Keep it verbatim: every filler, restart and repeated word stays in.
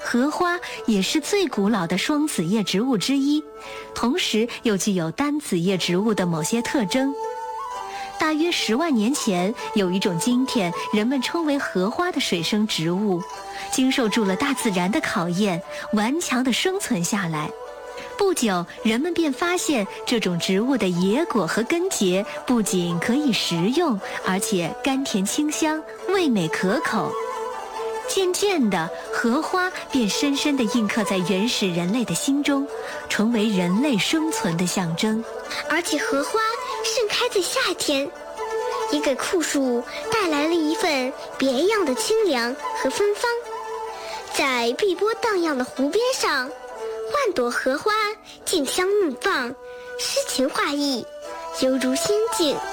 荷花也是最古老的双子叶植物之一，同时又具有单子叶植物的某些特征。大约十万年前，有一种今天人们称为荷花的水生植物，经受住了大自然的考验，顽强地生存下来。不久，人们便发现这种植物的野果和根节不仅可以食用，而且甘甜清香，味美可口。渐渐的，荷花便深深地印刻在原始人类的心中，成为人类生存的象征。 而且荷花盛开在夏天，也给酷暑带来了一份别样的清凉和芬芳。在碧波荡漾的湖边上，万朵荷花竞相怒放，诗情画意，犹如仙境。